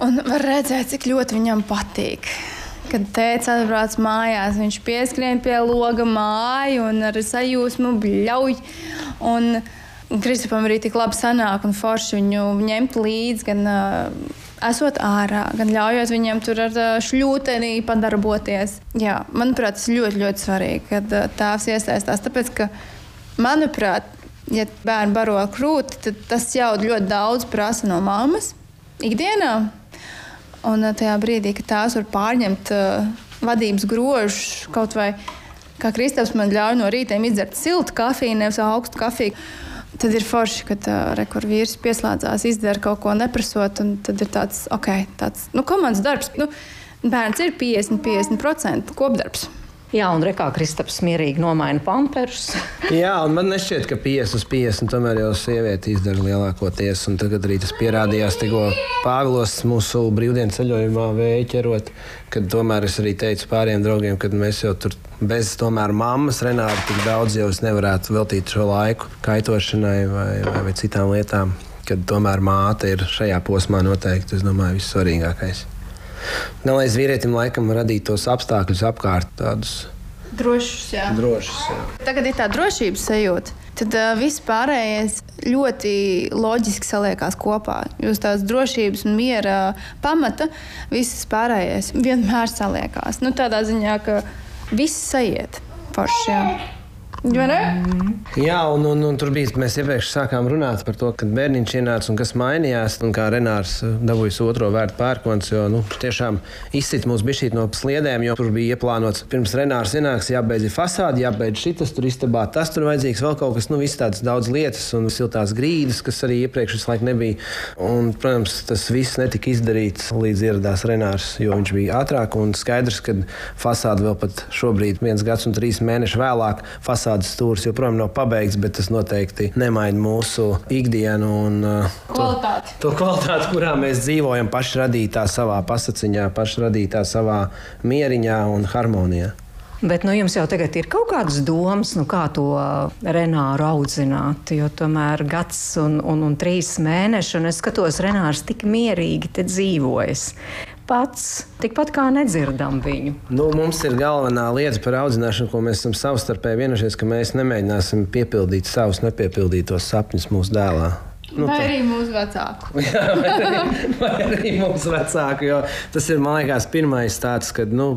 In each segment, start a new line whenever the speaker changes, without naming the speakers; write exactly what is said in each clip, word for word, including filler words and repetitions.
Un var redzēt, cik ļoti viņam patīk. Kad tēvs atbrauc mājās, viņš pieskrien pie loga māju un ar sajūsmu bļauj. Un Kristupam arī tik labi sanāk un forši viņu ņemt līdzi, gan uh, esot ārā, gan ļaujot viņam tur ar uh, šļūtenī padarboties. Jā, manuprāt, tas ļoti, ļoti svarīgi, kad uh, tēvs iesaistās. Tāpēc, ka, manuprāt, ja bērni baro krūti, tad tas jau ļoti daudz prasa no mammas ikdienā. Un uh, tajā brīdī, kad tēvs var pārņemt uh, vadības grožus, kaut vai, kā Kristaps man ļauj no rītiem izdzert siltu kafiju, nevis augstu kafiju, tad ir forši, kad uh, re, kur vīrs pieslēdzās, izdzer kaut ko neprasot, un tad ir tāds, ok, tāds, nu, komandas darbs. Nu, bērns ir piecdesmit līdz piecdesmit procenti kopdarbs.
Jā, un rekā Kristaps mierīgi nomaina pamperus.
Jā, un man nešķiet, ka piecdesmit uz piecdesmit tomēr jau sieviete izdara lielākoties, un tagad arī tas pierādījās tikko Pāvilos mūsu brīvdienu ceļojumā vēja ķerot, kad tomēr es arī teicu pāriem draugiem, kad mēs jau tur bez tomēr mammas Renāra tik daudz jau es nevarētu veltīt šo laiku kaitošanai vai, vai, vai citām lietām, kad tomēr māte ir šajā posmā noteikti, es domāju, vissvarīgākais. Galvenais vīrietim laikam radīt tos apstākļus apkārt tādus
drošus, jā.
drošus, jā.
Tagad ir tā drošības sajūta. Tad uh, viss pārējais ļoti loģiski saliekās kopā. Jūs tās drošības un miera pamata, visas pārējais vienmēr saliekās. Nu, tādā ziņā, ka viss sajiet forši, jā. Vai ne?
Jā, un, un, un tur bija, mēs iepriekš sākām runāt par to, kad bērniņš ienāca un kas mainījās, un kā Renārs dabūjis otro vērtu pērkons, jo, nu, tiešām izsit mūs bišķīt no sliedēm, jo tur bija ieplānots, pirms Renārs ienāks, jābeidz fasādi, jābeidz šitas, tur istabā, tas tur vajadzīgs vēl kaut kas, nu, viss tādas daudz lietas un siltās grīdas, kas arī iepriekš visu laiku nebija. Un, protams, tas viss netika izdarīts, līdz ieradās Renārs, jo viņš bija ātrāk, un skaidrs, ka fasādi vēl pat šobrīd viens gads un trīs mēneši vēlāk fasādi stūris joprojām nav pabeigts, bet tas noteikti nemaina mūsu ikdienu un uh,
kvalitāti.
To, to kvalitāti, kurā mēs dzīvojam paši radītā savā pasaciņā, paši radītā savā mieriņā un harmonijā.
Bet nu, jums jau tagad ir kaut kādas domas, nu, kā to Renāru audzināt, jo tomēr gads un, un, un trīs mēneši, un es skatos, Renārs tik mierīgi te dzīvojas. Pats, tikpat kā nedzirdam viņu.
Nu, mums ir galvenā lieta par audzināšanu, ko mēs esam savstarpēji vienojušies, ka mēs nemēģināsim piepildīt savus nepiepildītos sapņus mūsu dēlā. Nu,
vai arī mūsu vecāku.
Jā, vai arī, vai arī mūsu vecāku, jo tas ir, man liekas, pirmais tāds, kad, nu,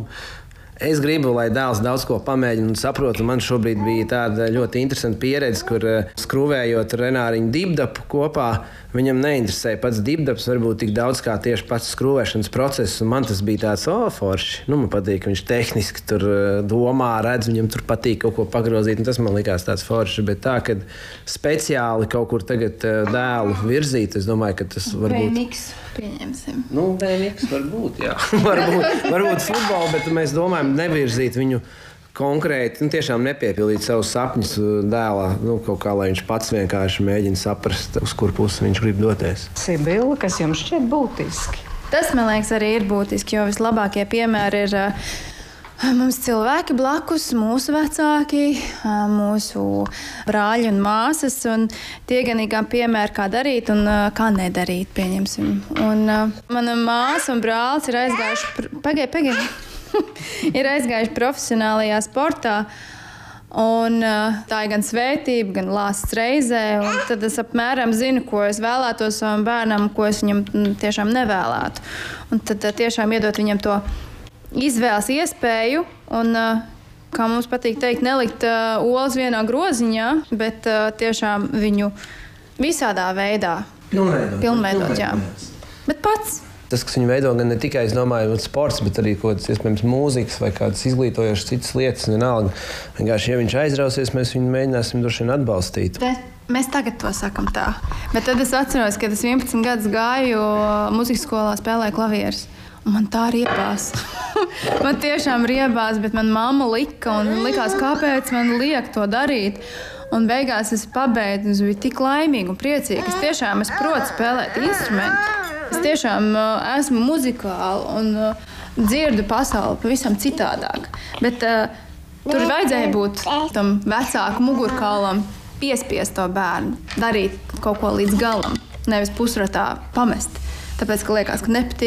es gribu, lai dēls daudz ko pamēģina un saprotu. Man šobrīd bija tāda ļoti interesanta pieredze, kur skrūvējot Renāriņu dibdapu kopā, viņam neinteresēja pats dibdaps, varbūt tik daudz kā tieši pats skrūvēšanas process. Un man tas bija tāds, o, forši. Nu, man patīk, ka viņš tehniski tur domā, redz, viņam tur patīk kaut ko pagrozīt. Un tas man likās tāds forši. Bet tā, kad speciāli kaut kur tagad dēlu virzīt, es domāju, ka tas varbūt...
B M X pieņemsim.
Nu, B M X varbūt, jā. varbūt, varbūt futbolu, bet mēs domājam nevirzīt viņu konkrēti, nu, tiešām nepiepildīt savus sapņus dēlā, nu, kaut kā, lai viņš pats vienkārši mēģina saprast, uz kur pusi viņš grib doties.
Sibila, kas jums šķiet būtiski?
Tas, man liekas, arī ir būtiski, jo vislabākie piemēri ir uh, mums cilvēki blakus, mūsu vecāki, uh, mūsu brāļi un māsas, un tie gan ir piemēri, kā darīt un uh, kā nedarīt, pieņemsim. Un uh, mana māsa un brālis ir aizgājuši, pr... pagaid, pagaid. ir aizgājuši profesionālajā sportā. Un, uh, tā ir gan svētība, gan lāsts reizē. Tad es apmēram zinu, ko es vēlētos savam bērnam, ko es viņam tiešām nevēlētu. Un tad uh, tiešām iedot viņam to izvēles iespēju. Un, uh, kā mums patīk teikt, nelikt uh, olas vienā groziņā, bet uh, tiešām viņu visādā veidā
pilnveidot.
pilnveidot jā. Bet pats.
Tas, kas viņu veido, gan ne tikai, es domāju, sports, bet arī kaut kādas, iespējams, mūzikas vai kādas izglītojošas citas lietas. Vienalga. Vienkārši, ja viņš aizrausies, mēs viņu mēģināsim droši vien atbalstīt.
De, mēs tagad to sakam tā. Bet tad es atceros, kad es vienpadsmit gadus gāju mūzikas skolā, spēlēju klavierus. Un man tā riebās. man tiešām riebās, bet man mamma lika un likās, kāpēc man liek to darīt. Un beigās es pabeidzu, es biju tik laimīga un priecīga. Es tiešām es protu spēlēt instrumentu. Es tiešām uh, esmu muzikāla un uh, dzirdu pasauli pavisam citādāk. Bet uh, tur vajadzēja būt tam vecāku mugurkaulam, piespiest to bērnu, darīt kaut ko līdz galam, nevis pusratā pamest. Tāpēc, ka liekas, ka nepatīk.